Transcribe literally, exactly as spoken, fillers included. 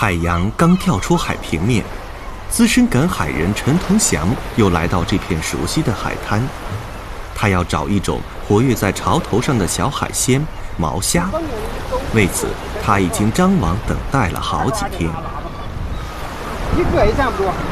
太阳刚跳出海平面，资深赶海人陈同祥又来到这片熟悉的海滩。他要找一种活跃在潮头上的小海鲜毛虾，为此他已经张网等待了好几天。 一个也占不住。